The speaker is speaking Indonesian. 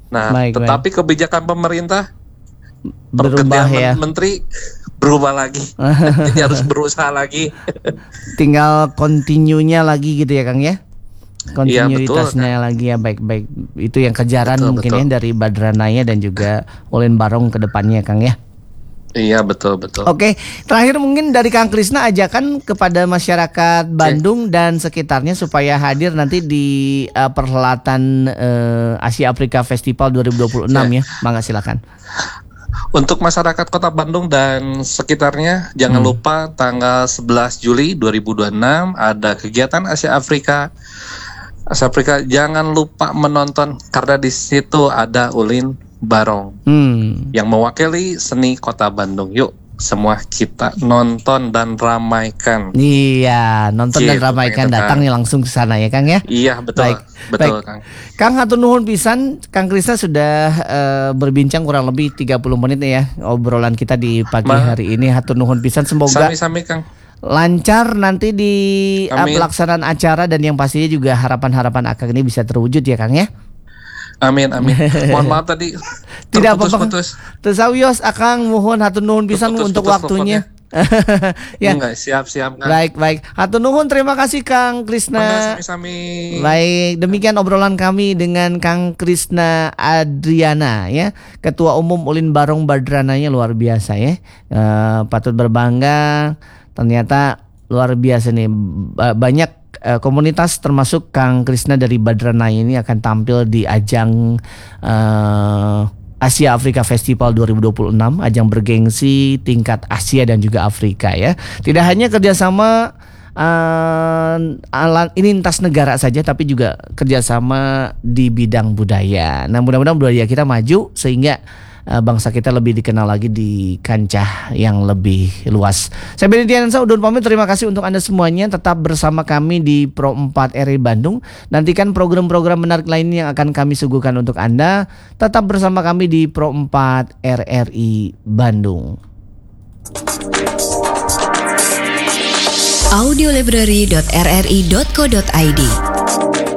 Nah, Baik. tetapi kebijakan pemerintah Berubah ya. pergantian menteri berubah lagi. Jadi harus berusaha lagi. Tinggal continue-nya lagi gitu ya Kang ya. Iya, betul, Kontinuitasnya lagi ya, baik. Itu yang kejaran Betul, mungkin betul. ya dari Badranaya dan juga Ulin Barong ke depannya Kang ya. Iya, betul. Oke, terakhir mungkin dari Kang Krisna ajakan kepada masyarakat Bandung dan sekitarnya supaya hadir nanti di perhelatan Asia Afrika Festival 2026 ya. Mangga silakan. Untuk masyarakat Kota Bandung dan sekitarnya, jangan lupa tanggal 11 Juli 2026 ada kegiatan Asia Afrika. Jangan lupa menonton karena di situ ada Ulin Barong yang mewakili seni Kota Bandung. Yuk, semua kita nonton dan ramaikan. Iya, nonton dan ramaikan, datang nih langsung ke sana ya Kang ya. Iya, betul. Betul, Kang. Kang hatur nuhun pisan, Kang Krisna sudah berbincang kurang lebih 30 menit ya obrolan kita di pagi hari ini. Hatur nuhun pisan, semoga sami-sami Kang. Lancar nanti di pelaksanaan acara dan yang pastinya juga harapan-harapan Akang ini bisa terwujud ya Kang ya. Amin. Mohon maaf tadi tidak apa-apa. Putus. Tesawios Akang mohon hatur nuhun pisan untuk waktunya. Ya. Enggak, siap Kang. Baik. Hatur nuhun, terima kasih Kang Krisna. Sami-sami. Baik, demikian obrolan kami dengan Kang Krisna Adriana ya, Ketua Umum Ulin Barong Badranaya, luar biasa ya. Patut berbangga. Ternyata luar biasa nih, banyak komunitas termasuk Kang Krisna dari Badranaya ini akan tampil di ajang Asia Afrika Festival 2026, ajang bergengsi tingkat Asia dan juga Afrika ya. Tidak hanya kerjasama ini lintas negara saja, tapi juga kerjasama di bidang budaya. Nah, mudah-mudahan budaya kita maju sehingga bangsa kita lebih dikenal lagi di kancah yang lebih luas. Saya Benny Diansa undur pamit, terima kasih untuk Anda semuanya. Tetap bersama kami di Pro 4 RRI Bandung. Nantikan program-program menarik lainnya yang akan kami suguhkan untuk Anda. Tetap bersama kami di Pro 4 RRI Bandung. audiolibrary.rri.co.id